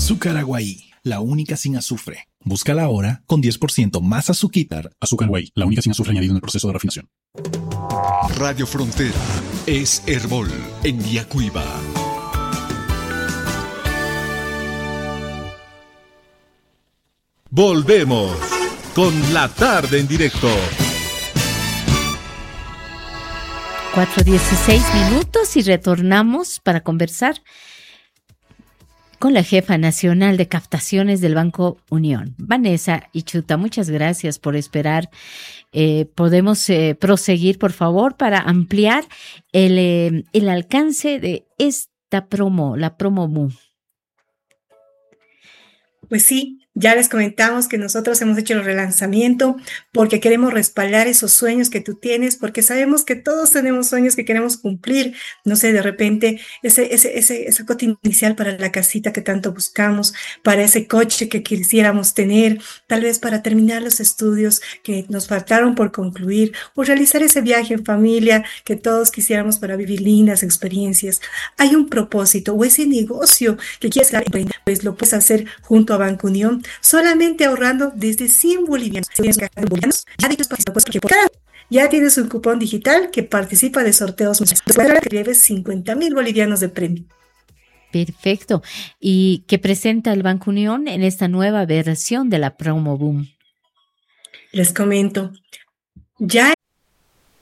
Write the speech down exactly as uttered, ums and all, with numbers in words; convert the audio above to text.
Azúcar Aguaí, la única sin azufre. Búscala ahora con diez por ciento más azúcar. Azúcar Aguaí, la única sin azufre añadido en el proceso de refinación. Radio Frontera es Herbol en Yacuiba. Volvemos con la tarde en directo. cuatro dieciséis minutos y retornamos para conversar con la jefa nacional de captaciones del Banco Unión, Vanessa Ichuta. Muchas gracias por esperar. Eh, podemos eh, proseguir, por favor, para ampliar el, eh, el alcance de esta promo, la promo B U. Pues sí, ya les comentamos que nosotros hemos hecho el relanzamiento porque queremos respaldar esos sueños que tú tienes, porque sabemos que todos tenemos sueños que queremos cumplir. No sé, de repente, ese, ese, ese, esa cuota inicial para la casita que tanto buscamos, para ese coche que quisiéramos tener, tal vez para terminar los estudios que nos faltaron por concluir, o realizar ese viaje en familia que todos quisiéramos para vivir lindas experiencias. Hay un propósito o ese negocio que quieres emprender, pues lo puedes hacer junto a Banco Unión, solamente ahorrando desde cien bolivianos. Ya tienes un cupón digital que participa de sorteos que lleves cincuenta mil bolivianos de premio. Perfecto. ¿Y qué presenta el Banco Unión en esta nueva versión de la promo B U M? Les comento. Ya